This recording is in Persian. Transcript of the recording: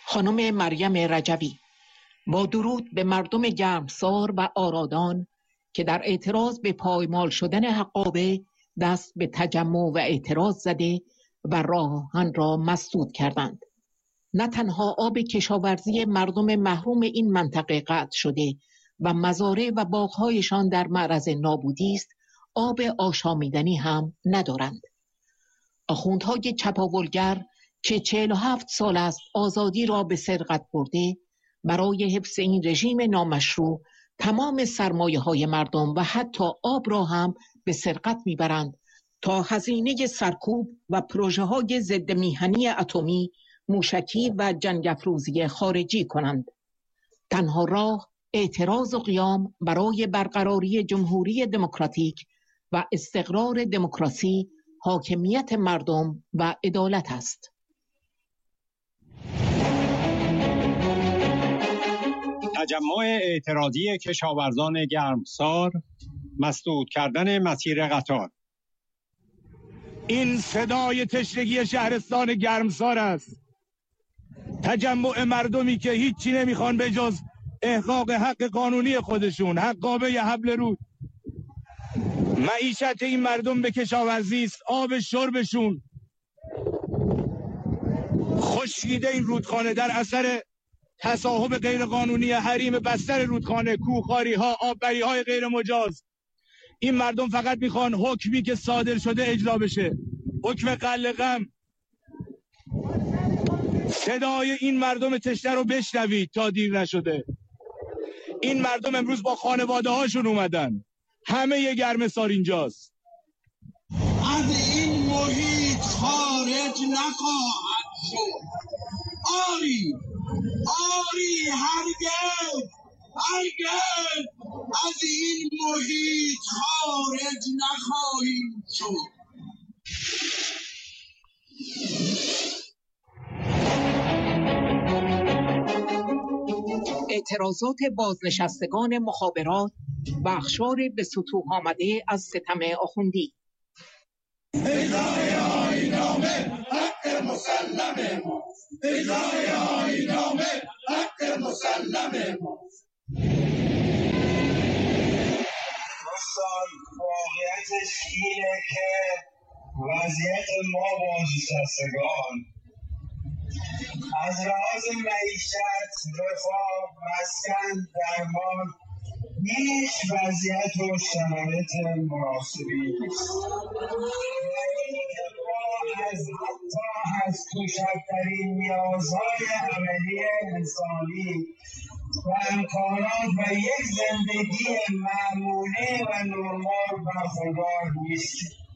خانم مریم رجبی. با درود به مردم گرمسار و آرادان که در اعتراض به پایمال شدن حقابه دست به تجمع و اعتراض زده و راهان را مسدود کردند. نه تنها آب کشاورزی مردم محروم این منطقه قطع شده و مزارع و باغ‌هایشان در معرض نابودی است، آب آشامیدنی هم ندارند. آخوندهای چپاولگر که 47 سال است آزادی را به سرقت برده، برای حفظ این رژیم نامشروع تمام سرمایه‌های مردم و حتی آب را هم به سرقت میبرند تا هزینه سرکوب و پروژه‌های ضد میهنی اتمی، موشکی و جنگ افروزی خارجی کنند. تنها راه اعتراض و قیام برای برقراری جمهوری دموکراتیک و استقرار دموکراسی، حاکمیت مردم و عدالت است. تجمع اعتراضی کشاورزان گرمسار، مسدود کردن مسیر قطار. این صدای تشنگی شهرستان گرمسار است. تجمع مردمی که هیچی نمیخوان به جز احقاق حق قانونی خودشون، حقابه حبل رود. معیشت این مردم به کشاورزی است. آب شربشون خشکیده این رودخانه در اثر تصاحب غیرقانونی حریم بستر رودخانه، کوهخواری ها، آببری های غیر مجاز. این مردم فقط میخوان حکمی که صادر شده اجرا بشه، حکم قلقم. صدای این مردم تشنه رو بشنوید تا دیر نشده. این مردم امروز با خانواده هاشون اومدن. همه یه گرمسار اینجاست. از این محیط خارج نخواهد شد. آری هرگز از این محیط خارج نخواهیم شد. اعتراضات بازنشستگان مخابرات و اخشار به سطوح آمده از ستم آخوندی. اجرای آیین‌نامه حق مسلم ماست. اجرای آیین‌نامه حق مسلم ماست. دوستان، واقعیتش اینه که وضعیت ما بازنشستگان از لحاظ معیشت، رفاه، مسکن، درمان هیچ وضعیت و شرایط مناسبی نیست. حتی از کوچکترین نیازهای عملی انسانی و امکانات و یک زندگی معمولی و نرمال برخوردار نیست.